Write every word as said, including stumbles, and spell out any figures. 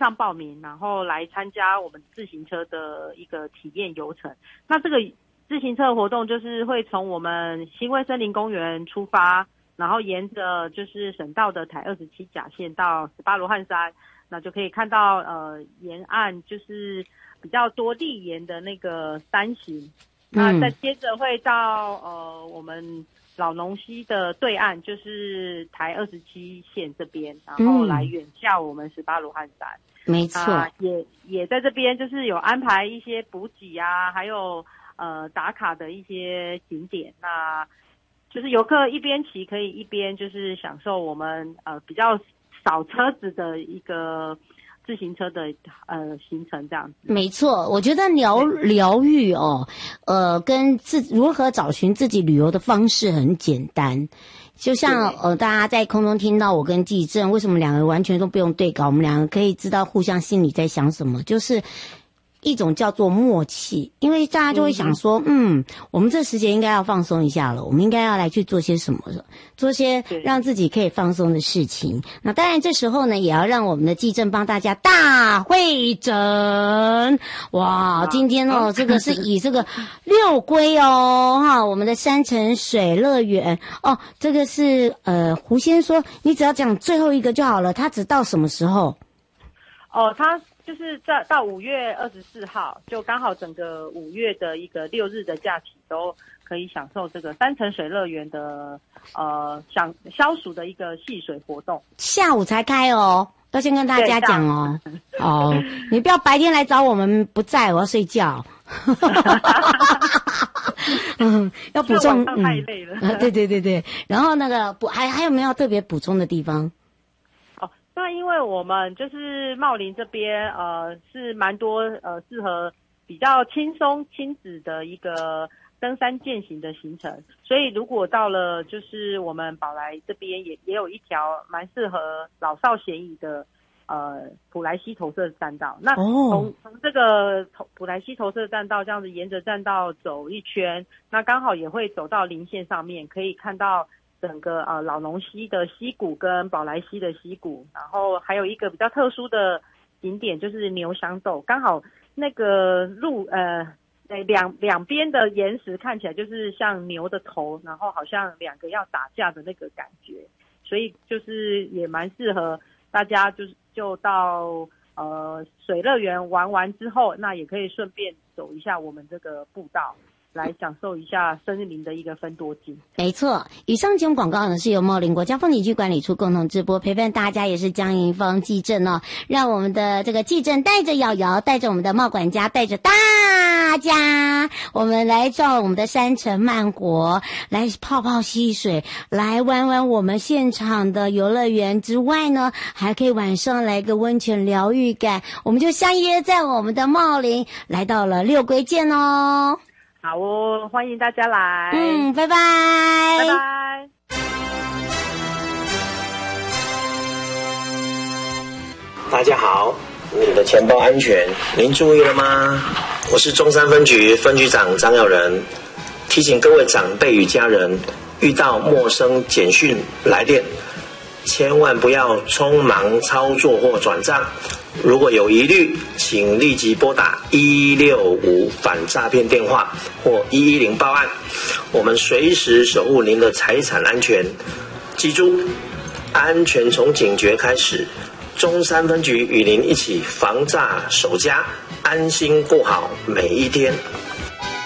上报名，然后来参加我们自行车的一个体验游程。那这个自行车活动就是会从我们新威森林公园出发，然后沿着就是省道的台二十七甲线到十八罗汉山，那就可以看到呃沿岸就是比较多砾岩的那个山形。那再接着会到呃我们老农溪的对岸，就是台二十七线这边，然后来远下我们十八罗汉山。 没错， 啊、也也在这边就是有安排一些补给啊，还有呃打卡的一些景点。那就是游客一边骑可以一边就是享受我们呃比较少车子的一个自行车的呃行程这样子。 没错，我觉得疗疗愈哦，呃，跟自如何找寻自己旅游的方式很简单。就像呃，大家在空中听到我跟纪政，为什么两个人完全都不用对稿，我们两个可以知道互相心里在想什么，就是一种叫做默契。因为大家就会想说，嗯, 嗯，我们这时节应该要放松一下了，我们应该要来去做些什么了，做些让自己可以放松的事情。那当然这时候呢，也要让我们的纪政帮大家大会诊。哇，今天哦，这个是以这个六龟哦，哈，我们的山城水乐园哦，这个是呃，胡先说，你只要讲最后一个就好了，他只到什么时候？ 哦，他。就是在到五月二十四号，就刚好整个五月的一个六日的假期都可以享受这个山城水乐园的呃享消暑的一个戏水活动。下午才开哦，要先跟大家讲哦。哦，你不要白天来找我们不在，我要睡觉。嗯，要补充。太累了。嗯、对对对对，然后那个补还还有没有特别补充的地方？那因为我们就是茂林这边，呃，是蛮多呃适合比较轻松亲子的一个登山健行的行程，所以如果到了就是我们宝来这边也也有一条蛮适合老少咸宜的呃普莱西投射栈道。那从从这个普莱西投射栈道这样子沿着栈道走一圈，那刚好也会走到林线上面，可以看到整个呃老农溪的溪谷跟宝来溪的溪谷，然后还有一个比较特殊的景点就是牛香豆，刚好那个路呃两两边的岩石看起来就是像牛的头，然后好像两个要打架的那个感觉，所以就是也蛮适合大家就是就到呃水乐园玩完之后，那也可以顺便走一下我们这个步道，来享受一下森林的一个分多金。没错，以上节目广告呢是由茂林国家风景区管理处共同直播，陪伴大家也是江银芳纪政哦，让我们的这个纪政带着瑶瑶，带着我们的茂管家，带着大家，我们来到我们的山城漫活，来泡泡溪水，来玩玩我们现场的游乐园之外呢，还可以晚上来个温泉疗愈感，我们就相约在我们的茂林，来到了六龟见哦。好哦，欢迎大家来。嗯，拜拜，拜拜。 大家好，你的钱包安全，您注意了吗？我是中山分局分局长张耀仁，提醒各位长辈与家人，遇到陌生简讯来电，千万不要匆忙操作或转账。如果有疑虑，请立即拨打一六五反诈骗电话或一一零报案，我们随时守护您的财产安全。记住，安全从警觉开始，中山分局与您一起防诈守家，安心过好每一天。